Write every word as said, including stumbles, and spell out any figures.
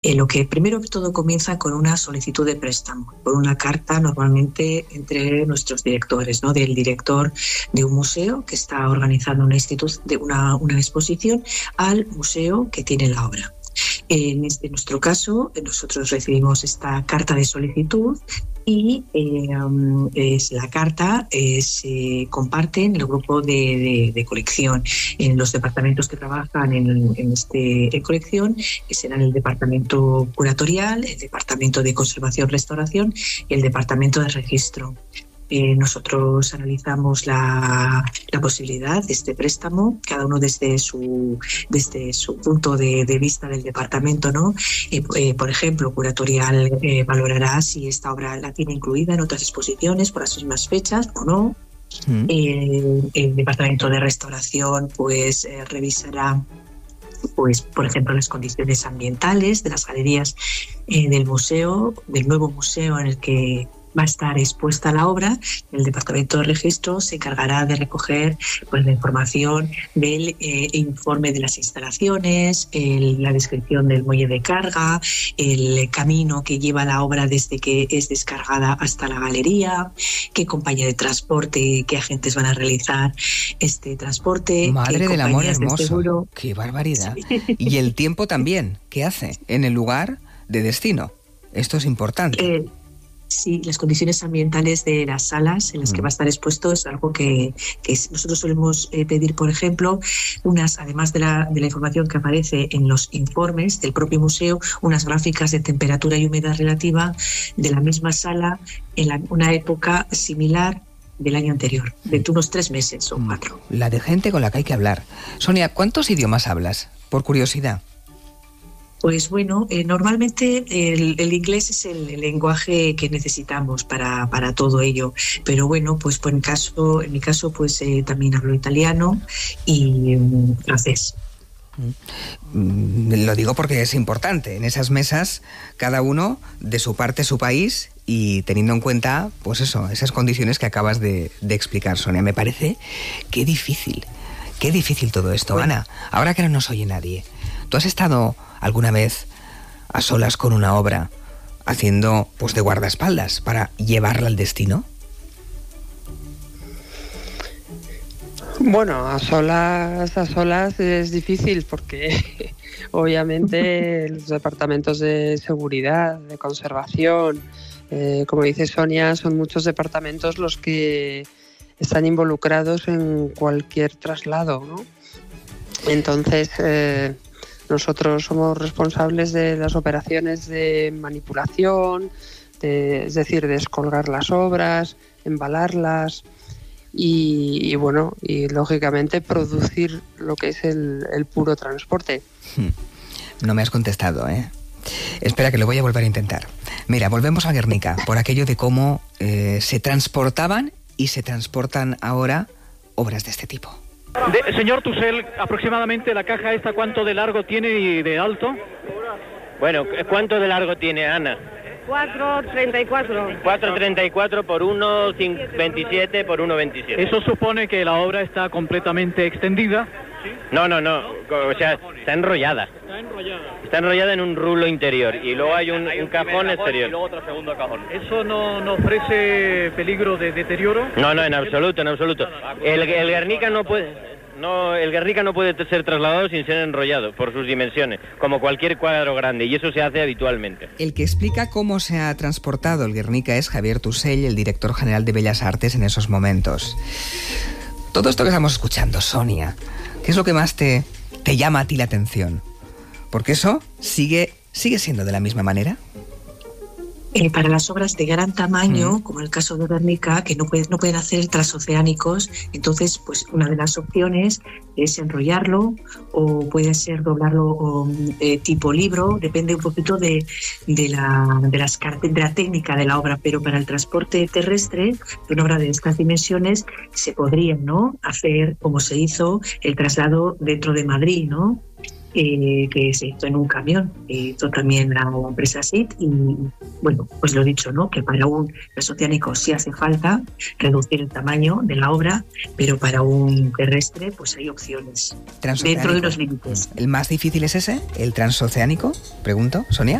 Eh, lo que primero que todo comienza con una solicitud de préstamo, por una carta normalmente entre nuestros directores, ¿no? Del director de un museo que está organizando una, institu- de una, una exposición al museo que tiene la obra. En, este, en nuestro caso, nosotros recibimos esta carta de solicitud y eh, es, la carta eh, se comparte en el grupo de, de, de colección, en los departamentos que trabajan en, en este en colección, que serán el departamento curatorial, el departamento de conservación-restauración y el departamento de registro. Eh, nosotros analizamos la, la posibilidad de este préstamo, cada uno desde su, desde su punto de, de vista del departamento, ¿no? Eh, eh, por ejemplo, curatorial eh, valorará si esta obra la tiene incluida en otras exposiciones por las mismas fechas o no. Mm. Eh, el departamento de restauración pues eh, revisará pues, por ejemplo, las condiciones ambientales de las galerías eh, del museo, del nuevo museo en el que va a estar expuesta la obra. El departamento de registro se encargará de recoger pues, la información del eh, informe de las instalaciones, el, la descripción del muelle de carga, el camino que lleva la obra desde que es descargada hasta la galería, qué compañía de transporte, qué agentes van a realizar este transporte. Madre del amor hermoso, qué barbaridad. Sí. Y el tiempo también, ¿qué hace en el lugar de destino? Esto es importante. Eh, Sí, las condiciones ambientales de las salas en las que va a estar expuesto es algo que, que nosotros solemos eh, pedir, por ejemplo, unas, además de la, de la información que aparece en los informes del propio museo, unas gráficas de temperatura y humedad relativa de la misma sala en la, una época similar del año anterior, de unos tres meses o cuatro. La de gente con la que hay que hablar. Sonia, ¿cuántos idiomas hablas? Por curiosidad. Pues bueno, eh, normalmente el, el inglés es el, el lenguaje que necesitamos para, para todo ello, pero bueno, pues, pues en, caso, en mi caso pues eh, también hablo italiano y um, francés. Lo digo porque es importante, en esas mesas cada uno de su parte, su país, y teniendo en cuenta pues eso, esas condiciones que acabas de, de explicar, Sonia. Me parece qué difícil, qué difícil todo esto. Bueno. Ana, ahora que no nos oye nadie, ¿tú has estado alguna vez a solas con una obra haciendo pues de guardaespaldas para llevarla al destino? Bueno, a solas, a solas es difícil porque obviamente los departamentos de seguridad, de conservación, eh, como dice Sonia, son muchos departamentos los que están involucrados en cualquier traslado, ¿no? Entonces, eh, nosotros somos responsables de las operaciones de manipulación, de, es decir, descolgar las obras, embalarlas y, y bueno, y lógicamente producir lo que es el, el puro transporte. No me has contestado, ¿eh? Espera, que lo voy a volver a intentar. Mira, volvemos a Guernica, por aquello de cómo eh, se transportaban y se transportan ahora obras de este tipo. De, señor Tusell, aproximadamente la caja esta, ¿cuánto de largo tiene y de alto? Bueno, ¿cuánto de largo tiene, Ana? cuatro treinta y cuatro. cuatro treinta y cuatro por uno veintisiete por uno veintisiete. ¿Eso supone que la obra está completamente extendida? No, no, no, o sea, está enrollada. Está enrollada. Está enrollada en un rulo interior y luego hay un, un cajón exterior. Y luego otro segundo cajón. ¿Eso no, no ofrece peligro de deterioro? No, no, en absoluto, en absoluto. El, el Guernica no puede... No, el Guernica no puede ser trasladado sin ser enrollado por sus dimensiones, como cualquier cuadro grande, y eso se hace habitualmente. El que explica cómo se ha transportado el Guernica es Javier Tusell, el director general de Bellas Artes en esos momentos. Todo esto que estamos escuchando, Sonia, ¿qué es lo que más te, te llama a ti la atención? Porque eso sigue, sigue siendo de la misma manera. Eh, para las obras de gran tamaño, mm. como el caso de Guernica, que no, puede, no pueden hacer transoceánicos, entonces pues una de las opciones es enrollarlo o puede ser doblarlo o, eh, tipo libro, depende un poquito de, de, la, de, las, de la técnica de la obra, pero para el transporte terrestre de una obra de estas dimensiones se podría, ¿no?, hacer como se hizo el traslado dentro de Madrid, ¿no? eh, que se hizo en un camión, que hizo también la, la empresa S I T, y bueno, pues lo dicho, ¿no? Que para un transoceánico sí hace falta reducir el tamaño de la obra, pero para un terrestre pues hay opciones dentro de los límites. ¿El más difícil es ese? ¿El transoceánico? Pregunto, Sonia.